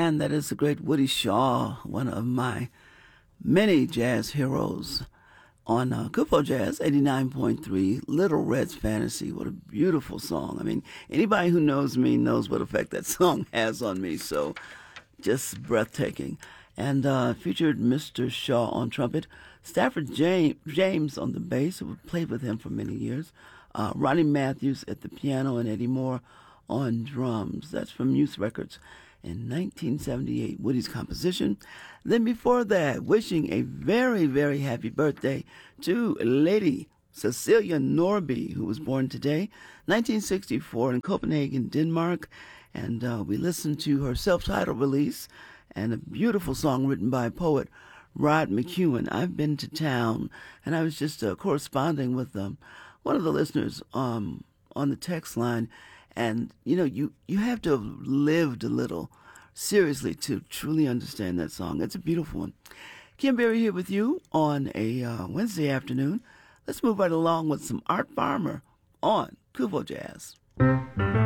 And that is the great Woody Shaw, one of my many jazz heroes on Kupo Jazz 89.3, Little Red's Fantasy. What a beautiful song. I mean, anybody who knows me knows what effect that song has on me, so just breathtaking. And featured Mr. Shaw on trumpet, Stafford James on the bass, who played with him for many years, Ronnie Matthews at the piano, and Eddie Moore on drums. That's from Youth Records in 1978, Woody's composition. Then before that, wishing a very, very happy birthday to Lady Cecilia Norby, who was born today, 1964 in Copenhagen, Denmark. And we listened to her self-titled release and a beautiful song written by poet Rod McEwen, I've Been to Town. And I was just corresponding with one of the listeners on the text line. And, you know, you have to have lived a little, seriously, to truly understand that song. It's a beautiful one. Kim Berry here with you on a Wednesday afternoon. Let's move right along with some Art Farmer on Kupo Jazz.